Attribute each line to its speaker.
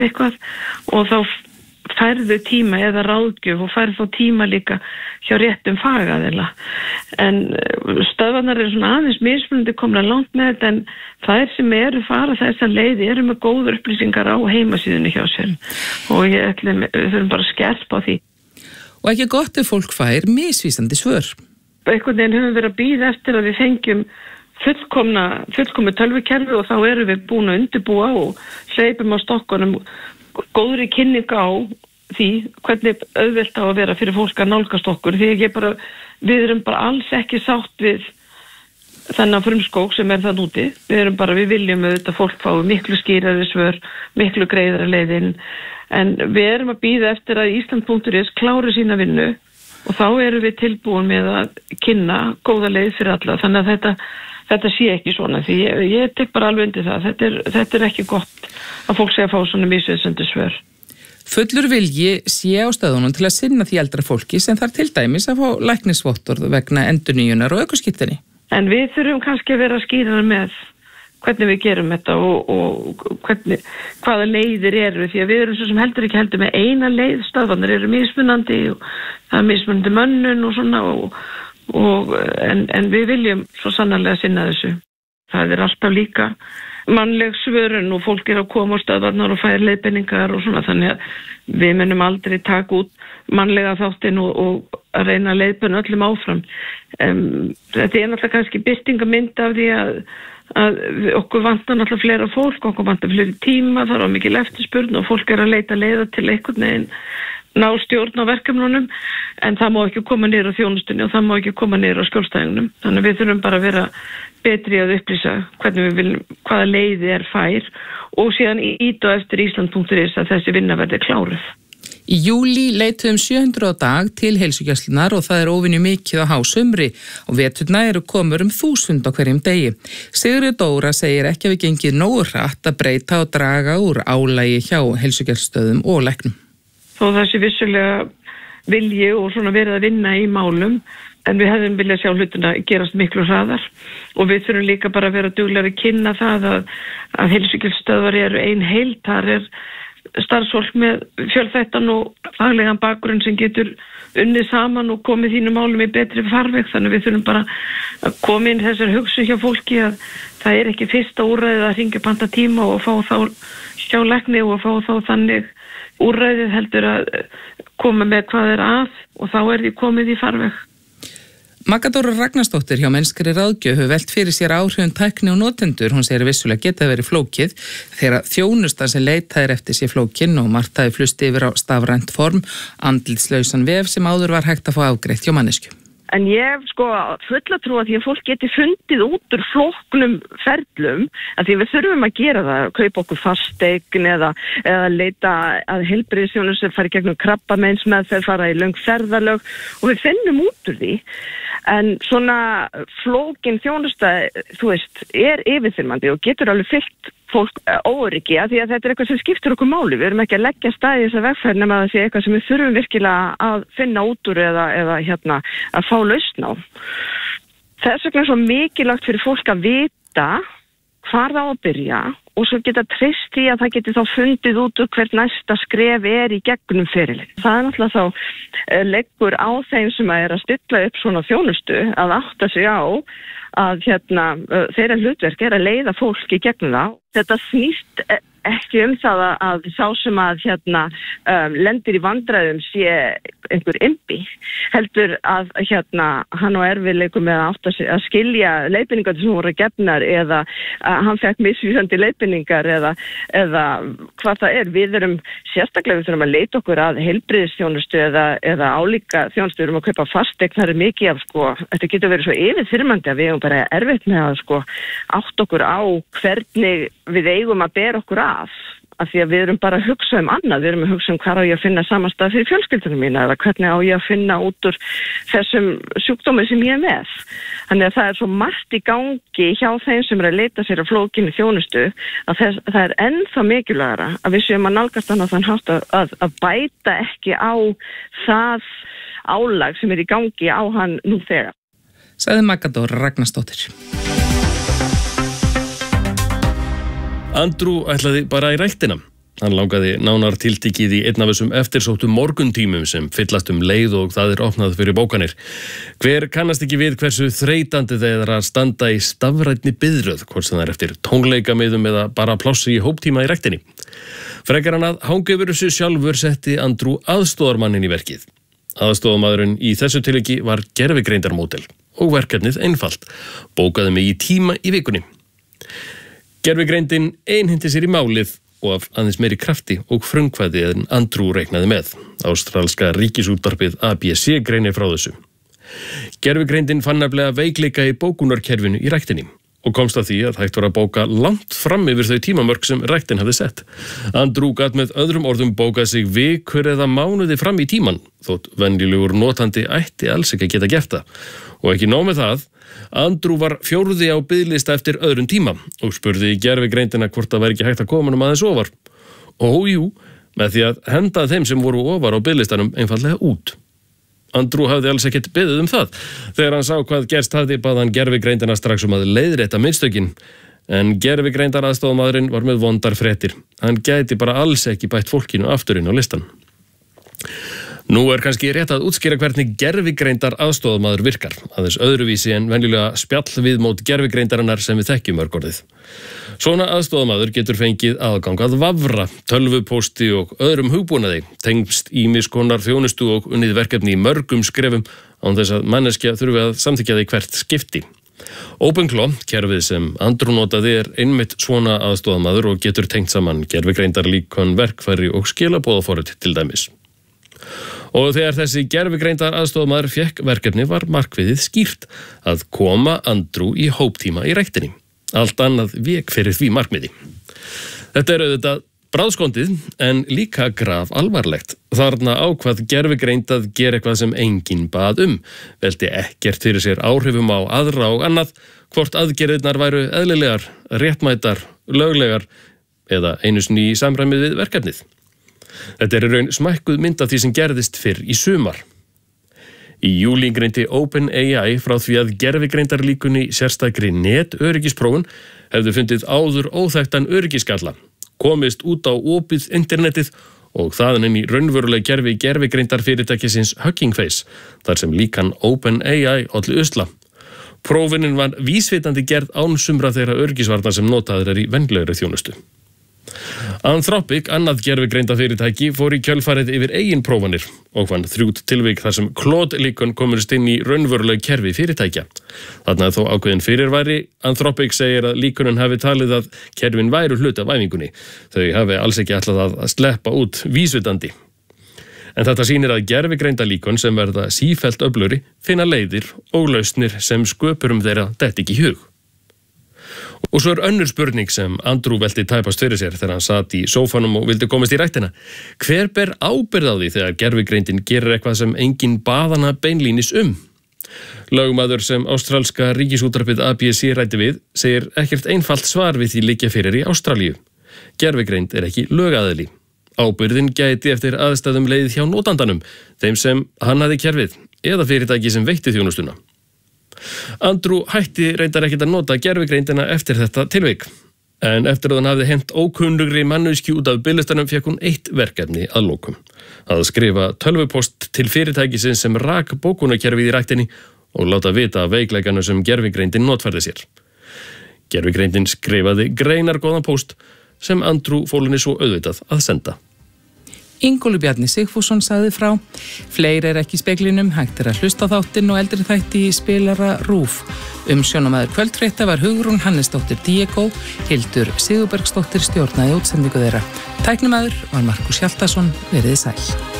Speaker 1: eitthvað og þá færðu tíma eða ráðgjöf og færðu þá tíma líka hjá réttum fagaðila. En stöðvarnar eru svona aðeins mismunandi komna langt með þetta en þær sem eru fara þessa leið eru með góður upplýsingar á heimasíðunni hjá sér og við þurfum bara að skerpa á því.
Speaker 2: Og ekki gott ef fólk fær misvísandi svör.
Speaker 1: Einhvern veginn höfum við að bíða eftir að við fengjum fullkomið tölvukerfi og þá erum við búin að undirbúa og hleypum á stokkunum góðri kynning á því hvernig auðvelt á að vera fyrir fólk að nálgast okkur því við erum bara alls ekki sátt við þennan frumskóg sem er það úti. Við viljum auðvitað fólk fái miklu skýrari svör, miklu greiðari leiðin en við erum að bíða eftir að Ísland.is klári sína vinnu og þá erum við tilbúin með að kynna góða leið fyrir alla þannig að þetta sé ekki svona því ég tek bara alveg undir það. Þetta er ekki gott að fólk sé að fá svona misvísandi svör.
Speaker 2: Fullur vilji sé á stöðunum til að sinna því eldra fólki sem þarf til dæmis að fá læknisvottorð vegna endurnýjunar og ökuskírteini.
Speaker 1: En við þurfum kannski að vera skýrari með hvernig við gerum þetta og hvaða leiðir eru því að við erum svo sem heldur með eina leið, stöðvarnir eru mismunandi og það er mismunandi mönnun og svona en við viljum svo sannarlega sinna þessu. Það er alltaf líka mannleg svörun og fólk er að koma á stöðvarnar og færa leiðbeiningar og svona þannig að við munum aldrei taka út mannlega þáttinn og að reyna að leiðbeina öllum áfram. Þetta er náttúrulega kannski birtingamynd af því að okkur vantar náttúrulega fleira fólk, okkur vantar fleiri tíma, það er mikil eftirspurn og fólk er að leita leiða til einhvern veginn ná stjórn á verkefnunum en það má ekki koma niður á þjónustunni og það má ekki koma niður á skjólstæðingnum. Þannig við þurfum bara að vera betri að upplýsa hvernig við viljum, hvaða leiði er fær og síðan íta eftir Ísland.is að þessi vinna verði kláruð.
Speaker 2: Í júlí leituðum 700 á dag til heilsugæslunnar og það er óvenju mikið á hásumri og veturna eru komur 1000 á hverjum degi. Sigríður Dóra segir ekki að við gengið nógu hratt að breyta og draga úr álagi hjá heilsugæslustöðum og læknum.
Speaker 1: Þó það sé vissulega vilji og svona verið að vinna í málum en við hefðum viljað sjá hlutina gerast miklu hraðar og við þurfum líka bara að vera duglegri að kynna það að heilsugæslustöðvar eru ein heild, þar er starfsfólk með fjölþættan og faglegan bakgrunn sem getur unnið saman og komið þínum málum í betri farveg þannig við þurfum bara að koma inn þessar hugsun hjá fólki að það er ekki fyrsta úrræðið að hringja panta tíma og fá þá hjá lækni og fá þá þannig úrræðið heldur að koma með hvað er að og þá er því komið í farveg.
Speaker 2: Magadóra Ragnarsdóttir hjá Mennskri ráðgjöf hefur velt fyrir sér áhrifum tækni og notendur. Hún segir vissulega geta verið flókið þegar þjónusta sem leitaðir eftir sé flókin og margt hafi flust yfir á stafrænt form, andlitslausan vef sem áður var hægt að fá afgreitt hjá manneskju.
Speaker 3: En ég fulla trú að því að fólk geti fundið út úr flóknum ferlum að því við þurfum að gera það, kaupa okkur fasteign eða leita að heilbrigðisþjónustu sem fari gegnum krabbameinsmeðferð, fara í löng ferðalög og við finnum út úr því. En svona flókin þjónusta, er yfirþyrmandi og getur alveg fyllt fólk óöryggi að því að þetta er eitthvað sem skiptir okkur máli. Við erum ekki að leggja stað í þessa vegferð nema að það sé eitthvað sem við þurfum virkilega að finna út úr eða að fá lausn á. Þess vegna er svo mikilvægt fyrir fólk að vita hvar það á að byrja og svo geta treyst í að það geti þá fundið út úr hvert næsta skref er í gegnum ferilinn. Það er náttúrulega þá leggur á þeim sem er að stilla upp svona þjónustu að átta sig á að þeirra hlutverk er að leiða fólk í gegnum það. Þetta snýst ekki það að sá sem að lendir í vandræðum sé einhver imbi, heldur að hann á erfiðleikum með að skilja leiðbeiningar sem voru gefnar eða hann fekk misvísandi leiðbeiningar eða hvað það er. Við þurfum að leita okkur að heilbrigðisþjónustu eða álíka þjónustu, við erum að kaupa fasteign, það er mikið af þetta getur verið svo yfirþyrmandi að við eigum bara erfitt með að átta okkur á hvernig við eigum að bera okkur af því að við erum bara að hugsa annað, við erum að hugsa hvar á ég að finna samastað fyrir fjölskyldunum mína eða hvernig á ég að finna út úr þessum sjúkdómi sem ég er með. Þannig að það er svo margt í gangi hjá þeim sem er að leita sér að flókinni þjónustu að það er ennþá mikilvægara að við séum að nálgast annað þann hátt að bæta ekki á það álag sem er í gangi á hann nú þegar.
Speaker 2: Sagði Magadóra Ragnarsdóttir.
Speaker 4: Andrew ætlaði bara í ræktina. Hann langaði nánar tiltekið í einn af þessum eftirsóttu morguntímum sem fyllast leið og það opnað fyrir bókanir. Hver kannast ekki við hversu þreytandi það að standa í stafrænni biðröð, hvort sem það eftir tónleikamiðum eða bara plássi í hóptíma í rektinni. Frekar hann að hanga yfir þessu sjálfur setti Andrew aðstoðarmanninn í verkið. Aðstoðarmaðurinn í þessu tilviki var gervigreindarmódel og verkefnið einfalt. Bókaði mig í tíma í vikunni. Gervigreindin einhendi sér í málið og af aðeins meiri krafti og frumkvæði en Andrew reiknaði með. Ástralska ríkisútvarpið ABC greinir frá þessu. Gervigreindin fann nefnilega veikleika í bókunarkerfinu í ræktinni og komst að því að hægt var að bóka langt fram yfir þau tímamörk sem ræktin hafði sett. Andrew gat með öðrum orðum bókað sig vikur eða mánuði fram í tíman, þótt venjulegur notandi ætti alls ekki að geta gert það. Og ekki nóg með það, Andrew var 4. á biðlista eftir öðrum tíma og spurði gervigreindina hvort það væri ekki hægt að koma honum aðeins ofar. Og jú, með því að henda þeim sem voru ofar á biðlistanum einfallega út. Andrew hafði alls ekkert beðið það. Þegar hann sá hvað gerst hafði bað hann gervigreindina strax að leiðrétta mistökin. En gervigreindaraðstoðarmaðurinn var með vondar fréttir. Hann gæti bara alls ekki bætt fólkinu aftur inn á listan. Nú kannski rétt að útskýra hvernig gervigreindaraðstoðarmaður virkar, aðeins öðruvísi en venjulega spjallviðmót gervigreindarinnar sem við þekkjum mörgorðið. Svona aðstoðarmaður getur fengið aðgang að vafra, tölvupósti og öðrum hugbúnaði, tengst ýmiss konar þjónustu og unnið verkefni í mörgum skrefum án þess að manneskja þurfi að samþykkja því hvert skipti. OpenClaw, kerfið sem Andrew notaði, einmitt svona aðstoðarmaður og getur tengt saman gervigreindarlíkön, verkfæri og skilaboðaforrit til dæmis. Og þegar þessi gervigreindaraðstoðarmaður fékk verkefni var markmiðið skýrt að koma Andrew í hóptíma í ræktinni. Allt annað vék fyrir því markmiði. Þetta auðvitað bráðskondið en líka graf alvarlegt. Þarna ákvað gervigreind að gera eitthvað sem enginn bað velti ekkert fyrir sér áhrifum á aðra og annað, hvort aðgerðirnar væru eðlilegar, réttmætar, löglegar eða einu sinni í samræmi við verkefnið. Þetta í raun smækkuð mynd af því sem gerðist fyrr í sumar. Í júlí greindi OpenAI frá því að gervigreindarlíkunni sérstakri netöryggisprófun hefðu fundið áður óþekktan öryggisgalla, komist út á opið internetið og þaðan inn í raunveruleg gervigreindarfyrirtækisins Hugging Face, þar sem líkan OpenAI olli usla. Prófunin var vísvitandi gerð án sumra þeirra öryggisvarna sem notaðir í venjulegri þjónustu. Anthropic, annað gervigreindafyrirtæki, fór í kjölfarið yfir eigin prófanir og fann 3 tilvik þar sem Claude-líkön komust inn í raunveruleg kerfi fyrirtækja. Þarna þó ákveðin fyrirværi. Anthropic segir að líkönin hafi talið að kerfin væru hluti af æfingunni. Þau hafi alls ekki ætlað að sleppa út vísvitandi. En þetta sýnir að gervigreindarlíkön sem verða sífellt öflugri finna leiðir og lausnir sem sköpurum þeirra detti ekki í hug. Og svo önnur spurning sem Andrew velti tæpast fyrir sér þegar hann sat í sófanum og vildi komast í ræktina. Hver ber ábyrgð á því þegar gervigreindin gerir eitthvað sem enginn bað hana beinlínis Lögmaður sem ástralska ríkisútvarpið ABC ræddi við segir ekkert einfalt svar við því liggja fyrir í Ástralíu. Gervigreind ekki lögaðili. Ábyrgðin gæti eftir aðstæðum leið hjá notandanum, þeim sem hannaði kerfið eða fyrirtæki sem veitti þjónustuna. Andrew hætti reyndar ekkert að nota gervigreindina eftir þetta tilvik. En eftir að hann hafði hent ókunnugri manneskju út af biðlistanum fékk hún 1 verkefni að lokum. Að skrifa tölvupóst til fyrirtækisins sem rak bókunarkerfið í ræktinni og láta vita af veikleikanu sem gervigreindin notfærði sér. Gervigreindin skrifaði greinargóðan póst sem Andrew fól henni svo auðvitað að senda.
Speaker 2: Ingólfur Bjarni Sigfússon sagði frá. Fleiri ekki í speglinum, hægt að hlusta á þáttinn og eldri þætti í spilara RÚV. Umsjónamaður kvöldfrétta var Hugrún Hannesdóttir Diego, Hildur Sigurbergsdóttir stjórnaði útsendingu þeirra. Tæknimaður var Markus Hjaltason, veriði sæl.